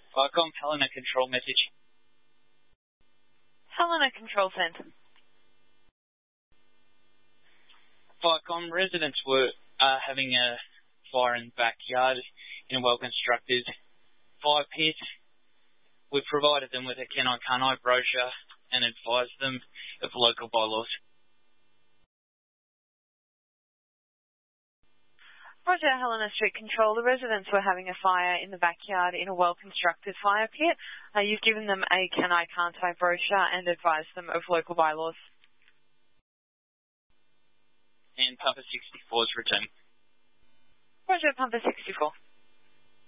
Vicom, Helena control message. Helena control sent. Vicom, residents were having a fire in the backyard in a well-constructed fire pit. We've provided them with a Kenai Kanai brochure and advised them of local bylaws. Roger, Helena Street Control. The residents were having a fire in the backyard in a well-constructed fire pit. You've given them a Kenai Kantai brochure and advised them of local bylaws. And Pumper 64 is returning. Roger, Pumper 64.